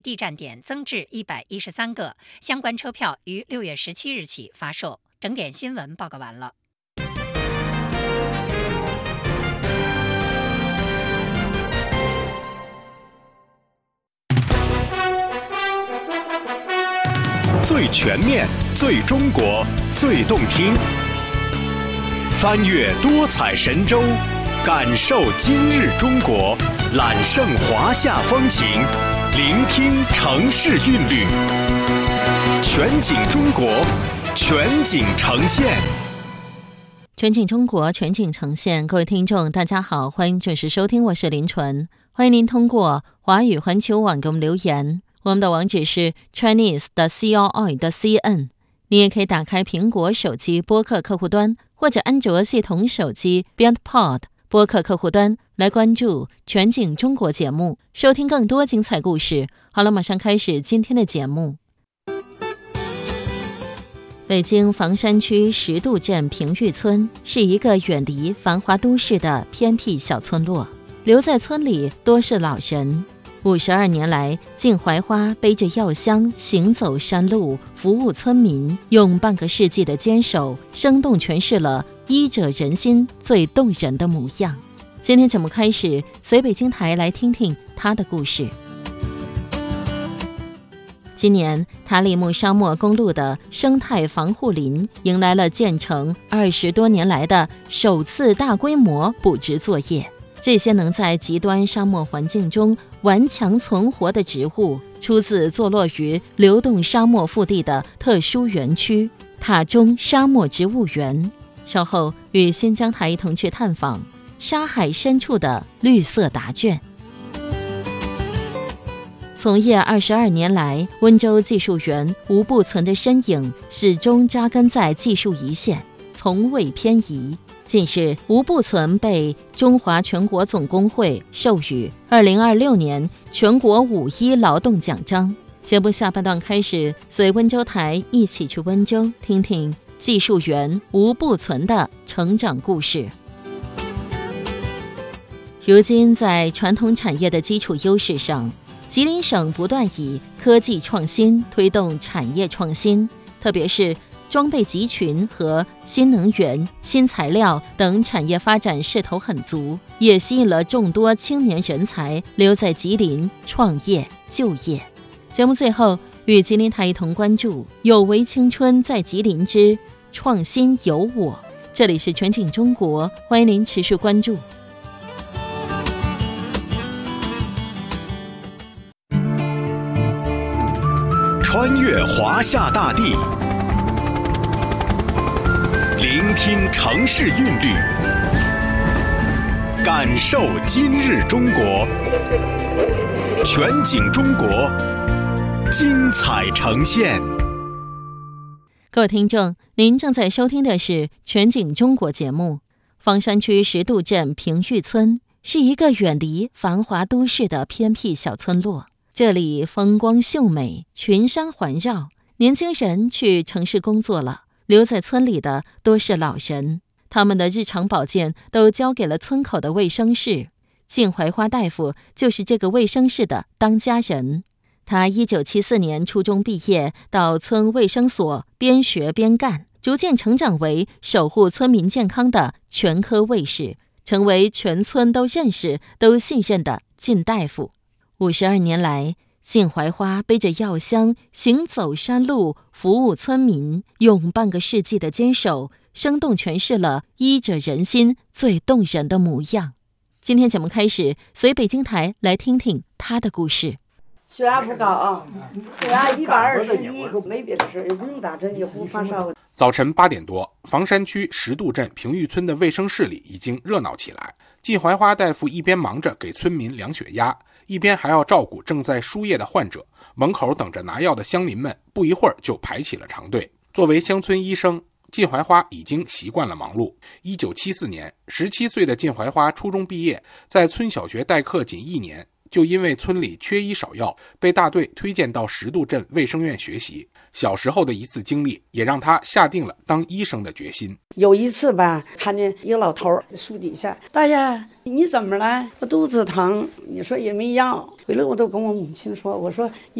地站点增至113个，相关车票于6月17日起发售。整点新闻报告完了。 最全面、最中国、最动听，翻越多彩神州，感受今日中国，揽胜华夏风情，聆听城市韵律，全景中国，全景呈现。 全景中国，全景呈现。各位听众大家好，欢迎准时收听，我是林纯。欢迎您通过华语环球网给我们留言，我们的网址是 chinese.CRI.CN。 你也可以打开苹果手机播客客户端，或者安卓系统手机 BeyondPod 播客客户端来关注全景中国节目，收听更多精彩故事。好了，马上开始今天的节目。北京房山区石渡镇平玉村是一个远离繁华都市的偏僻小村落，留在村里多是老人。52年来，晋怀花背着药箱行走山路，服务村民，用半个世纪的坚守，生动诠释了医者仁心最动人的模样。今天节目开始，随北京台来听听他的故事。今年塔里木沙漠公路的生态防护林迎来了建成20多年来的首次大规模补植作业。这些能在极端沙漠环境中顽强存活的植物，出自坐落于流动沙漠腹地的特殊园区——塔中沙漠植物园。稍后与新疆台一同去探访沙海深处的绿色答卷。从业22年来，温州技术员吴步存的身影始终扎根在技术一线，从未偏移。近日，吴步存被中华全国总工会授予2026年全国5·1劳动奖章。节目下半段开始，随温州台一起去温州，听听技术员吴步存的成长故事。如今，在传统产业的基础优势上，吉林省不断以科技创新推动产业创新，特别是装备集群和新能源、新材料等产业发展势头很足，也吸引了众多青年人才留在吉林创业就业。节目最后与吉林台一同关注有为青春在吉林之创新有我。这里是全景中国，欢迎您持续关注。 穿越华夏大地，聆听城市韵律，感受今日中国，全景中国，精彩呈现。 各位听众，您正在收听的是全景中国节目。房山区石渡镇平玉村是一个远离繁华都市的偏僻小村落，这里风光秀美，群山环绕，年轻人去城市工作了，留在村里的多是老人，他们的日常保健都交给了村口的卫生室。晋怀花大夫就是这个卫生室的当家人。他1974年初中毕业，到村卫生所边学边干，逐渐成长为守护村民健康的全科卫士，成为全村都认识、都信任的晋大夫。52年来，晋怀花背着药箱行走山路，服务村民，用半个世纪的坚守，生动诠释了医者仁心最动人的模样。今天节目开始，随北京台来听听他的故事。 血压不高啊，血压121，没别的事，也不用打针，也不发烧。 早晨8点多，房山区石渡镇平玉村的卫生室里已经热闹起来。晋怀花大夫一边忙着给村民量血压，一边还要照顾正在输液的患者。门口等着拿药的乡民们不一会儿就排起了长队。作为乡村医生，晋怀花已经习惯了忙碌。1974年，17岁的晋怀花初中毕业，在村小学代课仅1年， 就因为村里缺医少药，被大队推荐到石渡镇卫生院学习。小时候的一次经历也让他下定了当医生的决心。 有一次吧，看见一个老头树底下，大爷你怎么了？我肚子疼，你说也没药。回来我都跟我母亲说，我说